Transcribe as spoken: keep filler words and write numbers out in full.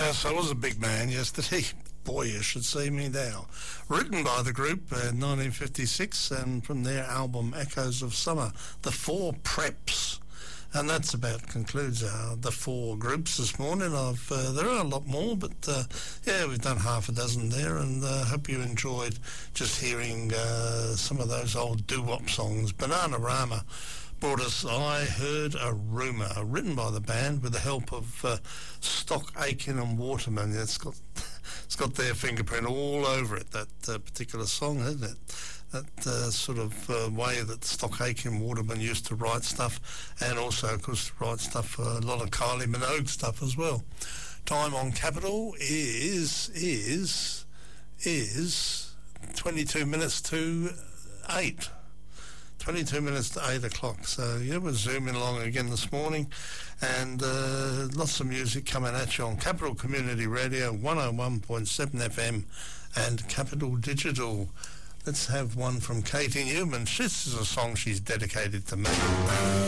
Yes, I was a big man yesterday. Boy, you should see me now. Written by the group in nineteen fifty-six, and from their album Echoes of Summer, The Four Preps. And that's about concludes our the four groups this morning. I've uh, there are a lot more, but uh, yeah, we've done half a dozen there, and I uh, hope you enjoyed just hearing uh, some of those old doo-wop songs. Bananarama brought us I Heard a Rumour, written by the band with the help of uh, Stock Aitken and Waterman. It's got it's got their fingerprint all over it, that uh, particular song, isn't it? That uh, sort of uh, way that Stock Aitken Waterman used to write stuff, and also, of course, to write stuff for a lot of Kylie Minogue stuff as well. Time on Capital is is is twenty-two minutes to eight. twenty-two minutes to eight o'clock. So yeah, we're zooming along again this morning, and uh, lots of music coming at you on Capital Community Radio, one oh one point seven F M, and Capital Digital. Let's have one from Katie Newman. This is a song she's dedicated to me.